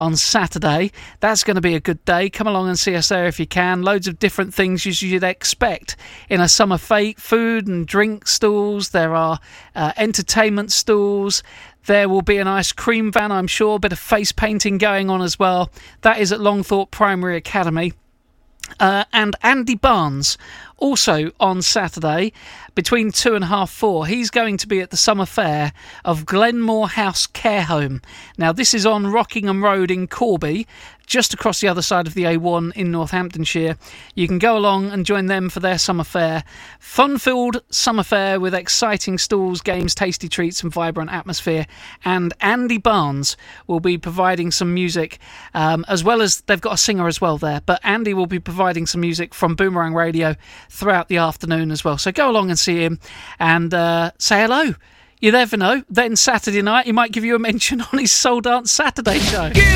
on Saturday. That's going to be a good day. Come along and see us there if you can. Loads of different things as you'd expect in a summer fete. Food and drink stalls. There are entertainment stalls. There will be an ice cream van, I'm sure. A bit of face painting going on as well. That is at Longthorpe Primary Academy. And Andy Barnes, also on Saturday, between 2 and half 4, he's going to be at the summer fair of Glenmore House Care Home. Now, this is on Rockingham Road in Corby, just across the other side of the A1 in Northamptonshire. You can go along and join them for their summer fair. Fun-filled summer fair with exciting stalls, games, tasty treats and vibrant atmosphere. And Andy Barnes will be providing some music, as well as they've got a singer as well there. But Andy will be providing some music from Boomerang Radio throughout the afternoon as well. So go along and see him and say hello. You never know. Then Saturday night, he might give you a mention on his Soul Dance Saturday show.